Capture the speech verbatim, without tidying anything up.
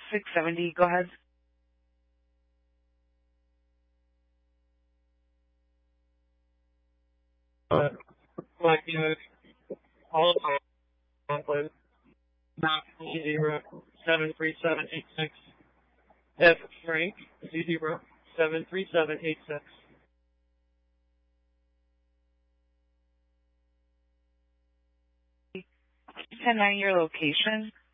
six seventy, go ahead. Uh, like, you know, all the time, please. Not zero seven three seven eight six. F Frank zero seven three seven eight six. ten nine, your location.